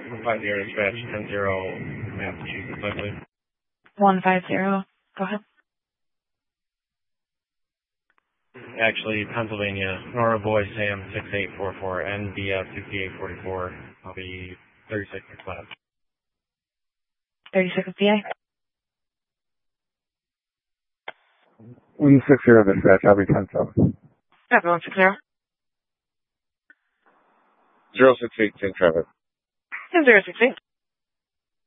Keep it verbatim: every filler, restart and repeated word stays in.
five zero dispatch, ten zero, Massachusetts, I believe. one five zero. Go ahead. Actually, Pennsylvania, Nora Boy Sam six eight four four, N B S sixty-eight forty-four. I'll be thirty-six dispatch. thirty-six P A. one six zero dispatch, I'll be ten seven. Copy one six zero. zero six eight, take traffic. zero six eight.